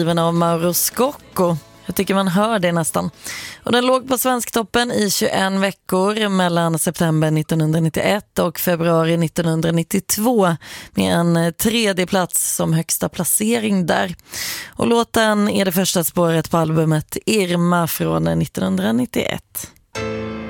skriven av Mauro Scocco. Jag tycker man hör det nästan. Och den låg på Svensktoppen i 21 veckor mellan september 1991 och februari 1992 med en tredje plats som högsta placering där. Och låten är det första spåret på albumet Irma från 1991.